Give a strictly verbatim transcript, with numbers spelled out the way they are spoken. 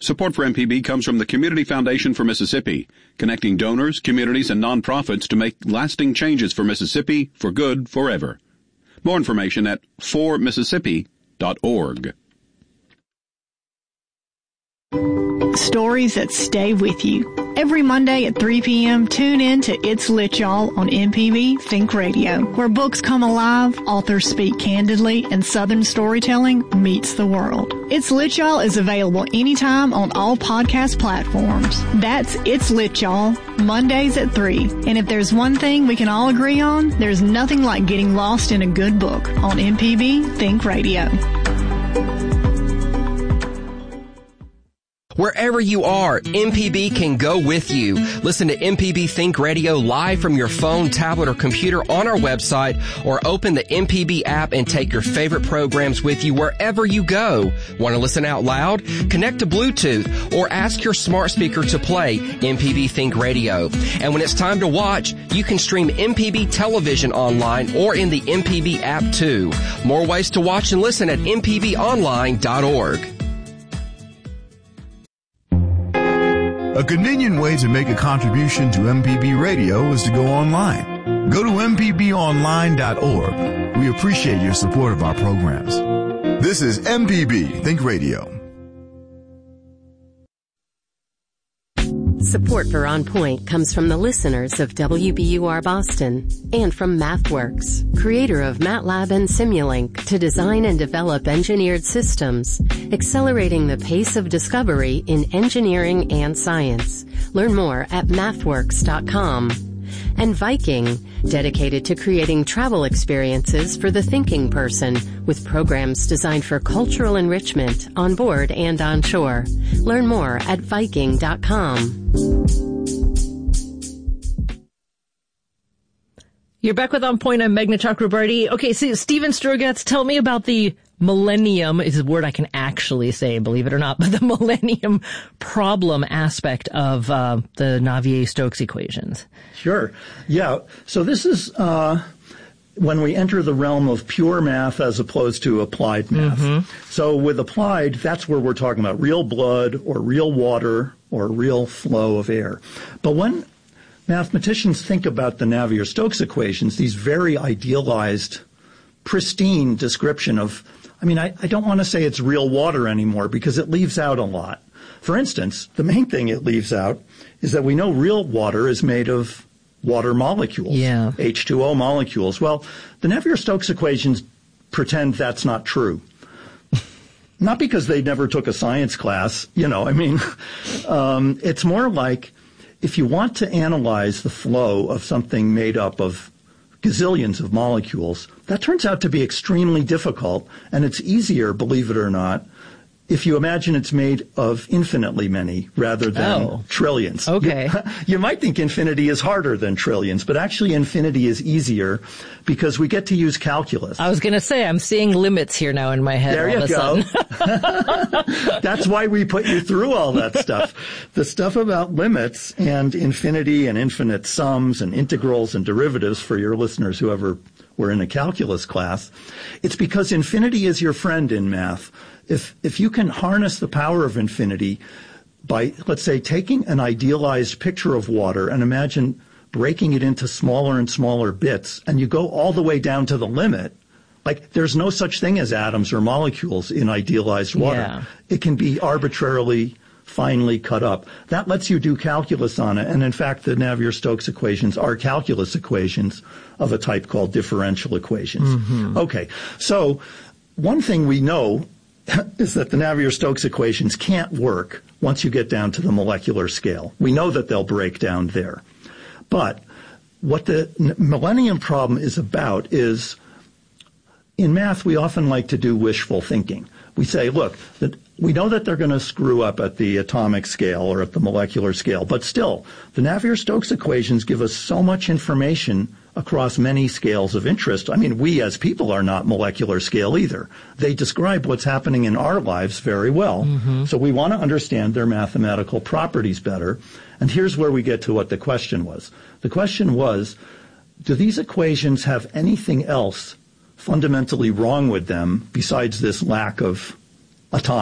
Support for M P B comes from the Community Foundation for Mississippi, connecting donors, communities, and nonprofits to make lasting changes for Mississippi for good forever. More information at for mississippi dot org. Stories that stay with you. Every Monday at three p.m., tune in to It's Lit Y'all on M P B Think Radio, where books come alive, authors speak candidly, and Southern storytelling meets the world. It's Lit Y'all is available anytime on all podcast platforms. That's It's Lit Y'all, Mondays at three. And if there's one thing we can all agree on, there's nothing like getting lost in a good book on M P B Think Radio. Wherever you are, M P B can go with you. Listen to M P B Think Radio live from your phone, tablet, or computer on our website, or open the M P B app and take your favorite programs with you wherever you go. Want to listen out loud? Connect to Bluetooth or ask your smart speaker to play M P B Think Radio. And when it's time to watch, you can stream M P B television online or in the M P B app too. More ways to watch and listen at m p b online dot org. A convenient way to make a contribution to M P B Radio is to go online. Go to m p b online dot org. We appreciate your support of our programs. This is M P B Think Radio. Support for On Point comes from the listeners of W B U R Boston and from MathWorks, creator of MATLAB and Simulink to design and develop engineered systems, accelerating the pace of discovery in engineering and science. Learn more at mathworks dot com. And Viking, dedicated to creating travel experiences for the thinking person with programs designed for cultural enrichment on board and on shore. Learn more at viking dot com. You're back with On Point. I'm Meghna Chakrabarty. Okay, so Stephen Strogatz, tell me about the millennium, is a word I can actually say, believe it or not, but the millennium problem aspect of uh, the Navier-Stokes equations. Sure. Yeah. So this is uh, when we enter the realm of pure math as opposed to applied math. Mm-hmm. So with applied, that's where we're talking about real blood or real water or real flow of air. But when mathematicians think about the Navier-Stokes equations, these very idealized, pristine description of, I mean, I, I don't want to say it's real water anymore because it leaves out a lot. For instance, the main thing it leaves out is that we know real water is made of water molecules, yeah. H two O molecules. Well, the Navier-Stokes equations pretend that's not true. Not because they never took a science class, you know, I mean, um, it's more like if you want to analyze the flow of something made up of gazillions of molecules, that turns out to be extremely difficult, and it's easier, believe it or not, if you imagine it's made of infinitely many rather than oh. trillions. Okay. You, you might think infinity is harder than trillions, but actually infinity is easier because we get to use calculus. I was going to say, I'm seeing limits here now in my head. There all you of go. a sudden. That's why we put you through all that stuff. The stuff about limits and infinity and infinite sums and integrals and derivatives for your listeners who ever were in a calculus class, it's because infinity is your friend in math. If if you can harness the power of infinity by, let's say, taking an idealized picture of water and imagine breaking it into smaller and smaller bits, and you go all the way down to the limit, like there's no such thing as atoms or molecules in idealized water. Yeah. It can be arbitrarily finely cut up. That lets you do calculus on it. And in fact, the Navier-Stokes equations are calculus equations of a type called differential equations. Mm-hmm. Okay. So one thing we know is that the Navier-Stokes equations can't work once you get down to the molecular scale. We know that they'll break down there. But what the millennium problem is about is, in math, we often like to do wishful thinking. We say, look, that we know that they're going to screw up at the atomic scale or at the molecular scale, but still, the Navier-Stokes equations give us so much information across many scales of interest. I mean, we as people are not molecular scale either. They describe what's happening in our lives very well. Mm-hmm. So we want to understand their mathematical properties better. And here's where we get to what the question was. The question was, do these equations have anything else fundamentally wrong with them besides this lack of atomic